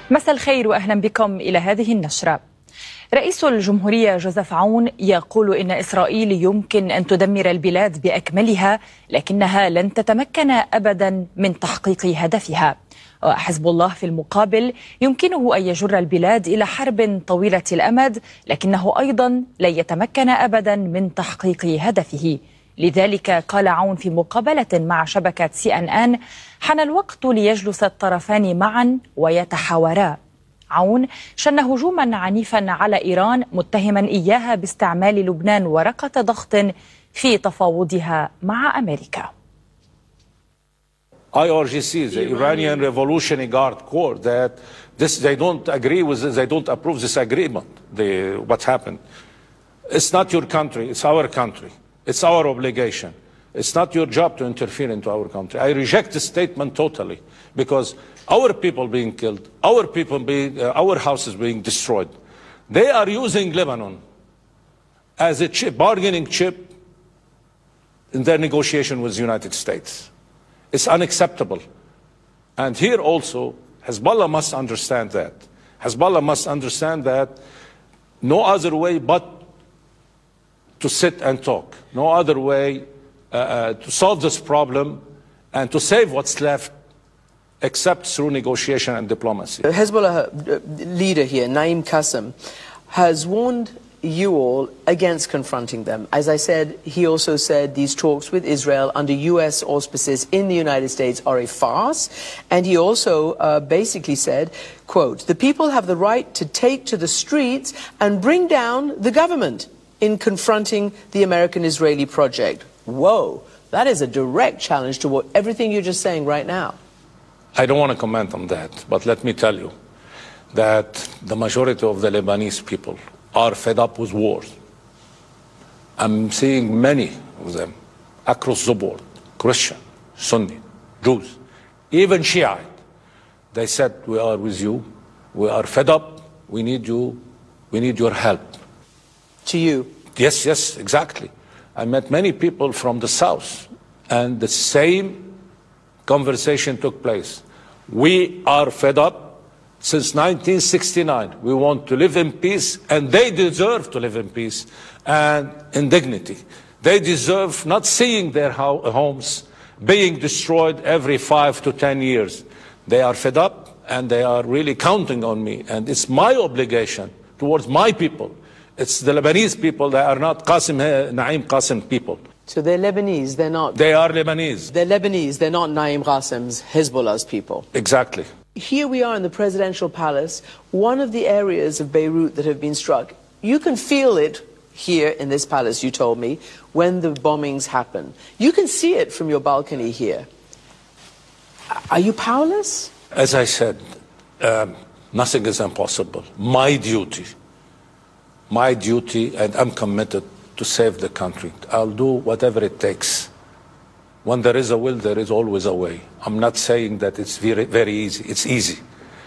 مساء الخير وأهلا بكم إلى هذه النشرة. رئيس الجمهورية جوزيف عون يقول إن إسرائيل يمكن أن تدمر البلاد بأكملها، لكنها لن تتمكن أبدا من تحقيق هدفها. وحزب الله في المقابل يمكنه أن يجر البلاد إلى حرب طويلة الأمد، لكنه أيضا لن يتمكن أبدا من تحقيق هدفه. لذلك قال عون في مقابلة مع شبكة CNN: حان الوقت ليجلس الطرفان معا ويتحاورا. عون شن هجوما عنيفا على إيران، متهما إياها باستعمال لبنان ورقة ضغط في تفاوضها مع أمريكا. IRGC, the Iranian Revolutionary Guard Corps, that they don't agree with this, they don't approve this agreement, what happened. It's not your country, it's our country. It's our obligation. It's not your job to interfere into our country. I reject this statement totally, because our people being killed, our houses being destroyed. They are using Lebanon as a bargaining chip in their negotiation with the United States. It's unacceptable. And here also, Hezbollah must understand that. Hezbollah must understand that no other way but to sit and talk. No other way to solve this problem and to save what's left except through negotiation and diplomacy. The Hezbollah leader here, Naim Qassem, has warned you all against confronting them. As I said, he also said these talks with Israel under U.S. auspices in the United States are a farce. And he also basically said, quote, "The people have the right to take to the streets and bring down the government in confronting the American-Israeli project." Whoa, that is a direct challenge to everything you're just saying right now. I don't want to comment on that, but let me tell you that the majority of the Lebanese people are fed up with wars. I'm seeing many of them across the board, Christian, Sunni, Jews, even Shiite. They said, we are with you, we are fed up, we need you, we need your help. To you? Yes, exactly. I met many people from the south, and the same conversation took place. We are fed up. Since 1969, we want to live in peace, and they deserve to live in peace and in dignity. They deserve not seeing their homes being destroyed every 5 to 10 years. They are fed up, and they are really counting on me, and it's my obligation towards my people. It's the Lebanese people. They are not Naim Qassem people. So they're Lebanese, they're not... They are Lebanese. They're Lebanese, they're not Naim Qassem's, Hezbollah's people. Exactly. Here we are in the presidential palace, one of the areas of Beirut that have been struck. You can feel it here in this palace, you told me, when the bombings happen. You can see it from your balcony here. Are you powerless? As I said, nothing is impossible. My duty, and I'm committed to save the country. I'll do whatever it takes. When there is a will, there is always a way. I'm not saying that it's very, very easy. It's easy.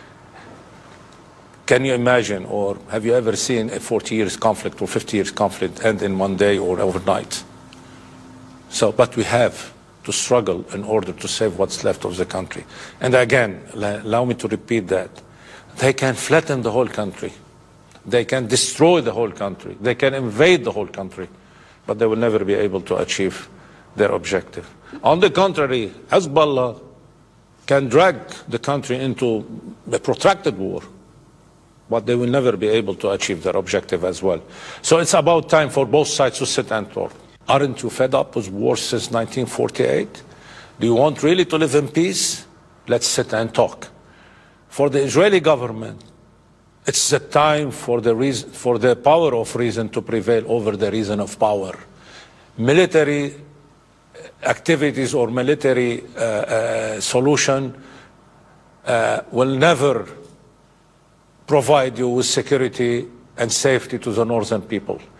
Can you imagine, or have you ever seen a 40 years conflict or 50 years conflict end in one day or overnight? But we have to struggle in order to save what's left of the country. And again, allow me to repeat that. They can flatten the whole country. They can destroy the whole country. They can invade the whole country. But they will never be able to achieve their objective. On the contrary, Hezbollah can drag the country into a protracted war, but they will never be able to achieve their objective as well. So it's about time for both sides to sit and talk. Aren't you fed up with war since 1948? Do you want really to live in peace? Let's sit and talk. For the Israeli government, it's the time for the power of reason to prevail over the reason of power. Military activities or military solution will never provide you with security and safety to the northern people.